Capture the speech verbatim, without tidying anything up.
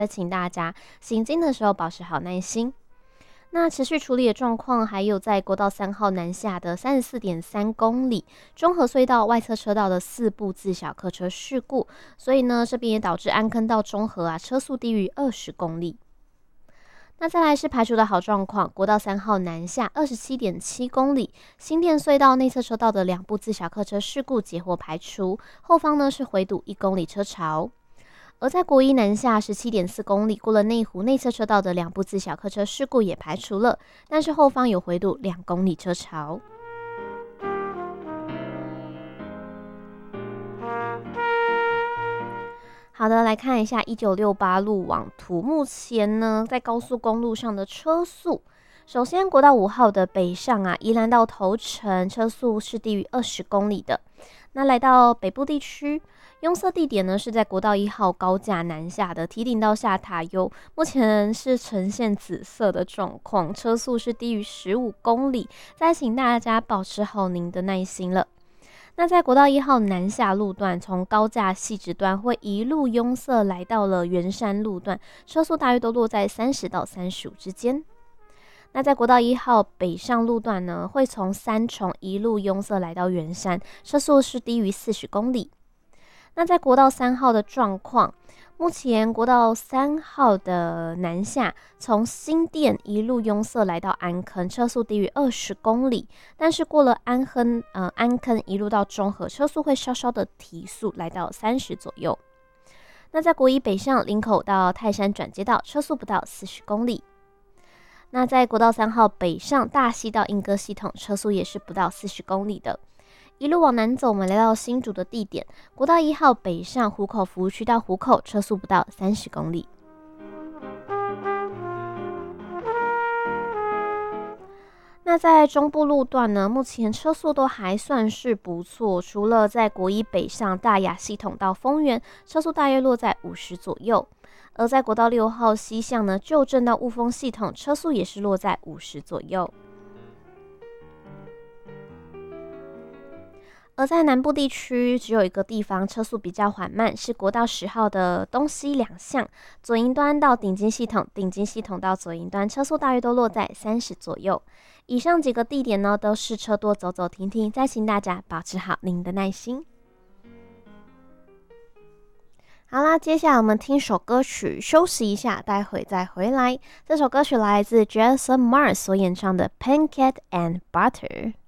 请大家行经的时候保持好耐心。那持续处理的状况还有在国道三号南下的三十四点三公里，中和隧道外侧车道的四部自小客车事故，所以呢这边也导致安坑到中和啊车速低于二十公里。那再来是排除的好状况，国道三号南下二十七点七公里，新店隧道内侧车道的两部自小客车事故截获排除，后方呢是回堵一公里车潮。而在国一南下十七点四公里，过了内湖内侧车道的两部自小客车事故也排除了，但是后方有回堵两公里车潮。好的，来看一下一九六八路网图，目前呢在高速公路上的车速，首先国道五号的北上啊，宜兰到头城车速是低于二十公里的。那来到北部地区，拥塞地点呢是在国道一号高架南下的堤顶到下塔悠，目前是呈现紫色的状况，车速是低于十五公里，再请大家保持好您的耐心了。那在国道一号南下路段，从高架汐止段会一路拥塞来到了圆山路段，车速大约都落在三十到三十五之间。那在国道一号北上路段呢，会从三重一路拥塞来到圆山，车速是低于四十公里。那在国道三号的状况，目前国道三号的南下，从新店一路拥塞来到安坑，车速低于二十公里，但是过了安坑，呃安坑一路到中和，车速会稍稍的提速，来到三十左右。那在国一北上林口到泰山转接道，车速不到四十公里。那在国道三号北上大溪到莺歌系统，车速也是不到四十公里的。一路往南走，我们来到新竹的地点，国道一号北上湖口服务区到湖口，车速不到三十公里。那在中部路段呢，目前车速都还算是不错，除了在国一北上大雅系统到丰原，车速大约落在五十左右。而在国道六号西向呢，旧镇到雾峰系统，车速也是落在五十左右。而在南部地区，只有一个地方车速比较缓慢，是国道十号的东西两向，左营端到顶金系统，顶金系统到左营端，车速大约都落在三十左右。以上几个地点呢，都是车多走走停停，再请大家保持好您的耐心。好啦，接下来我们听首歌曲休息一下，待会再回来。这首歌曲来自 Jason Mraz 所演唱的《Pancake and Butter》。